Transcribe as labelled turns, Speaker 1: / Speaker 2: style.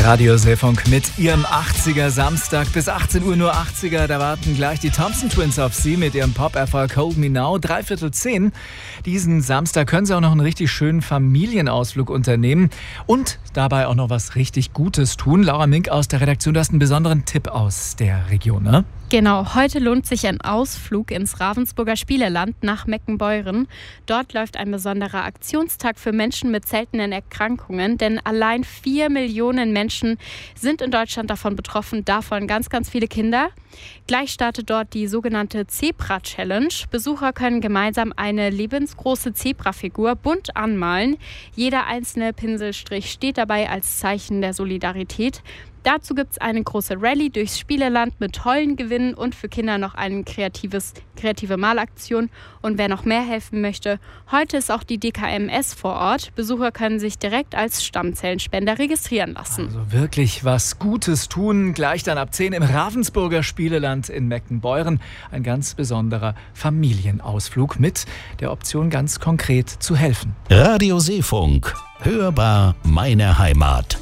Speaker 1: Radio Seefunk mit ihrem 80er Samstag bis 18 Uhr nur 80er. Da warten gleich die Thompson Twins auf Sie mit ihrem Pop-Erfolg Hold Me Now. 9:45. Diesen Samstag können Sie auch noch einen richtig schönen Familienausflug unternehmen und dabei auch noch was richtig Gutes tun. Laura Mink aus der Redaktion, du hast einen besonderen Tipp aus der Region, ne?
Speaker 2: Genau, heute lohnt sich ein Ausflug ins Ravensburger Spieleland nach Meckenbeuren. Dort läuft ein besonderer Aktionstag für Menschen mit seltenen Erkrankungen, denn allein 4 Millionen Menschen sind in Deutschland davon betroffen, davon ganz, ganz viele Kinder. Gleich startet dort die sogenannte Zebra-Challenge. Besucher können gemeinsam eine lebensgroße Zebrafigur bunt anmalen. Jeder einzelne Pinselstrich steht dabei als Zeichen der Solidarität. Dazu gibt es eine große Rallye durchs Spieleland mit tollen Gewinnen und für Kinder noch eine kreative Malaktion. Und wer noch mehr helfen möchte, heute ist auch die DKMS vor Ort. Besucher können sich direkt als Stammzellenspender registrieren lassen.
Speaker 1: Also wirklich was Gutes tun. Gleich dann ab 10 im Ravensburger Spieleland in Meckenbeuren. Ein ganz besonderer Familienausflug mit der Option, ganz konkret zu helfen.
Speaker 3: Radio Seefunk. Hörbar meine Heimat.